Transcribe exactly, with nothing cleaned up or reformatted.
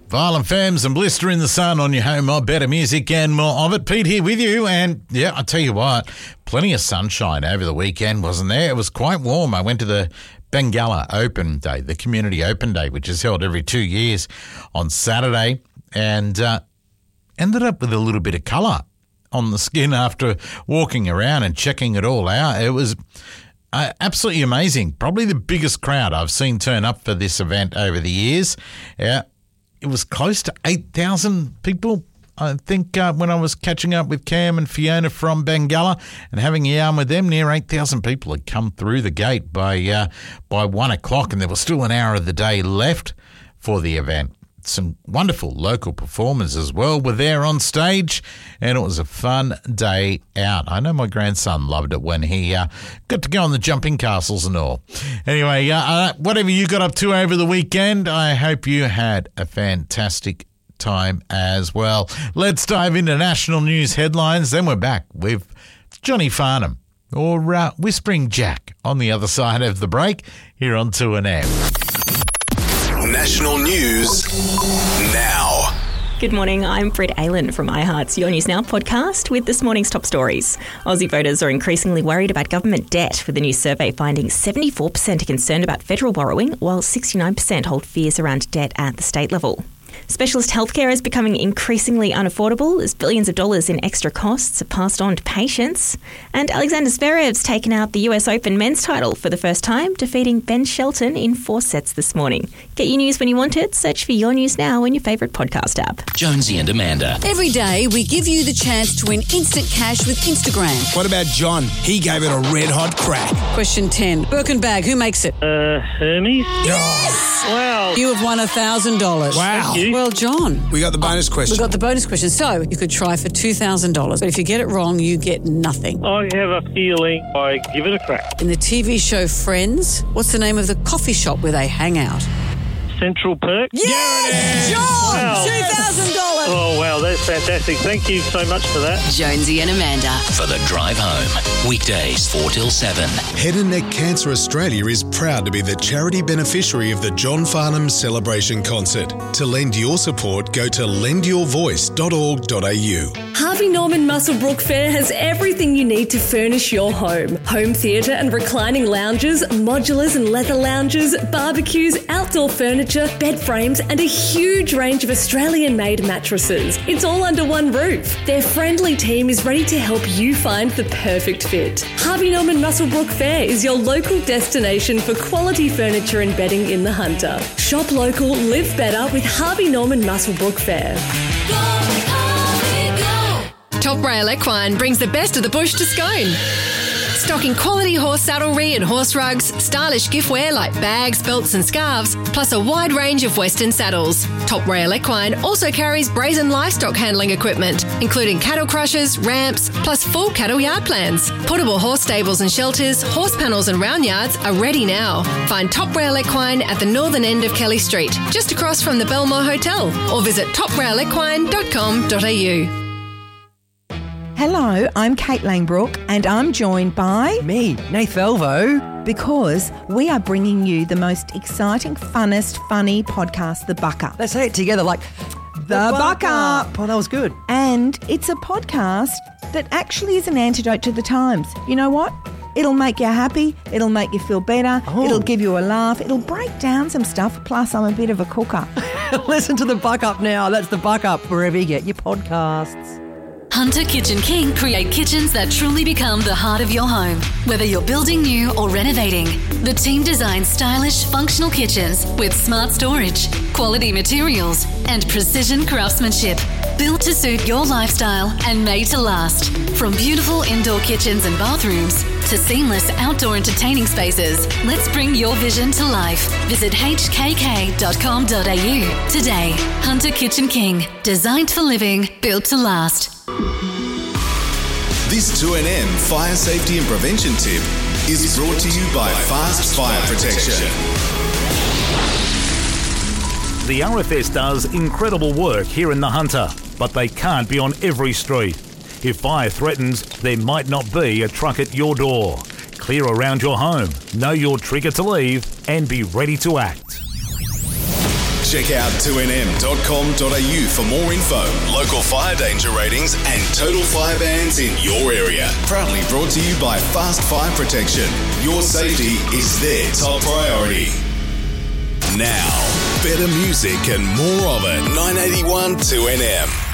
Violent Femmes and Blister in the Sun on your home of better music and more of it. Pete here with you, and yeah, I tell you what, plenty of sunshine over the weekend, wasn't there? It was quite warm. I went to the Bengalla Open Day, the Community Open Day, which is held every two years on Saturday, and uh, ended up with a little bit of colour on the skin after walking around and checking it all out. It was uh, absolutely amazing. Probably the biggest crowd I've seen turn up for this event over the years. Yeah. It was close to eight thousand people, I think, uh, when I was catching up with Cam and Fiona from Bengalla and having a yarn with them. Near eight thousand people had come through the gate by uh, by one o'clock, and there was still an hour of the day left for the event. Some wonderful local performers as well were there on stage, and it was a fun day out. I know my grandson loved it when he uh, got to go on the jumping castles and all. Anyway, uh, uh, whatever you got up to over the weekend, I hope you had a fantastic time as well. Let's dive into national news headlines, then we're back with Johnny Farnham, or uh, Whispering Jack, on the other side of the break here on two N M. National news now. Good morning, I'm Fred Aylen from iHeart's Your News Now podcast with this morning's top stories. Aussie voters are increasingly worried about government debt, with a new survey finding seventy-four percent are concerned about federal borrowing, while sixty-nine percent hold fears around debt at the state level. Specialist healthcare is becoming increasingly unaffordable as billions of dollars in extra costs are passed on to patients. And Alexander Zverev's taken out the U S Open men's title for the first time, defeating Ben Shelton in four sets this morning. Get your news when you want it. Search for Your News Now in your favourite podcast app. Jonesy and Amanda. Every day we give you the chance to win instant cash with Instagram. What about John? He gave it a red hot crack. Question ten. Birkin bag, who makes it? Uh, Hermes? Yes! Wow. You have won one thousand dollars. Wow. Thank you. Well, John. We got the bonus question. We got the bonus question. So you could try for two thousand dollars, but if you get it wrong, you get nothing. I have a feeling I give it a crack. In the T V show Friends, what's the name of the coffee shop where they hang out? Central Perk? Yes! John! Wow. two thousand dollars! Oh, wow, that's fantastic. Thank you so much for that. Jonesy and Amanda. For the drive home. Weekdays four till seven. Head and Neck Cancer Australia is proud to be the charity beneficiary of the John Farnham Celebration Concert. To lend your support, go to lend your voice dot org dot a u. Harvey Norman Muswellbrook Fair has everything you need to furnish your home. Home theatre and reclining lounges, modulars and leather lounges, barbecues, outdoor furniture, bed frames and a huge range of Australian-made mattresses. It's all under one roof. Their friendly team is ready to help you find the perfect fit. Harvey Norman Muswellbrook Fair is your local destination for quality furniture and bedding in the Hunter. Shop local, live better with Harvey Norman Muswellbrook Fair. Top Rail Equine brings the best of the bush to Scone. Stocking quality horse saddlery and horse rugs, stylish giftware like bags, belts and scarves, plus a wide range of Western saddles. Top Rail Equine also carries brazen livestock handling equipment, including cattle crushers, ramps, plus full cattle yard plans. Portable horse stables and shelters, horse panels and round yards are ready now. Find Top Rail Equine at the northern end of Kelly Street, just across from the Belmore Hotel, or visit top rail equine dot com dot a u. Hello, I'm Kate Langbrook and I'm joined by... Me, Nath Elvo. Because we are bringing you the most exciting, funnest, funny podcast, The Buck Up. Let's say it together like... The, the Buck, Buck Up. Up. Oh, that was good. And it's a podcast that actually is an antidote to the times. You know what? It'll make you happy. It'll make you feel better. Oh. It'll give you a laugh. It'll break down some stuff. Plus, I'm a bit of a cooker. Listen to The Buck Up now. That's The Buck Up, wherever you get your podcasts. Hunter Kitchen King create kitchens that truly become the heart of your home. Whether you're building new or renovating, the team designs stylish, functional kitchens with smart storage, quality materials, and precision craftsmanship. Built to suit your lifestyle and made to last. From beautiful indoor kitchens and bathrooms to seamless outdoor entertaining spaces, let's bring your vision to life. Visit h k k dot com dot a u today. Hunter Kitchen King, designed for living, built to last. This two N M fire safety and prevention tip is brought to you by Fast Fire Protection. The R F S does incredible work here in the Hunter, but they can't be on every street. If fire threatens, there might not be a truck at your door. Clear around your home, know your trigger to leave, and be ready to act. Check out two n m dot com dot a u for more info, local fire danger ratings and total fire bans in your area. Proudly brought to you by Fast Fire Protection. Your safety is their top priority. Now, better music and more of it. nine eighty-one two N M.